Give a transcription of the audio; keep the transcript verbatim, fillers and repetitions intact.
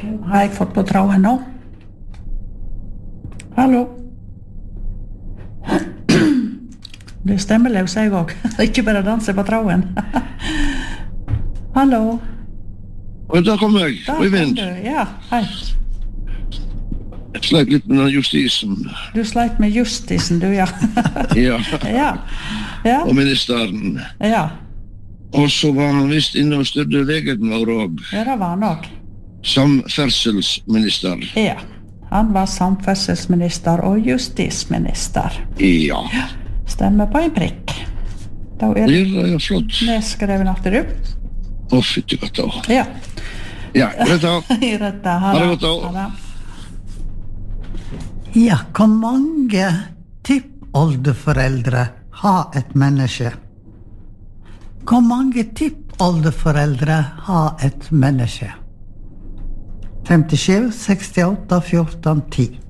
har jeg fått på tråden nå? Hallo? Det er stemmeløs jeg også. Ikke bare danse på tråden. Hallo? Og da kom jeg, Da og i vind. kom du. Ja, hei. Jeg sleit litt med den justisen. Du sleit med justisen, du, ja. Ja, Ja, ja, og ministeren. ja. Og så var han visst inne og styrte legen vår og Ja, det var han også. samferdselsminister. Ja, han var samferdselsminister og justisminister. Ja, Stemmer på en prikk. Da er det det er flott. nedskrevet at du. Å, fytti godt da. Ja. Ja, greit da. I rette, ha Ha det det. godt da. Ha det. Ja, hvor mange tippoldeforeldre har et menneske? Hvor mange tippoldeforeldre har et menneske? femtisju, sekstiåtte, fjorten, ti.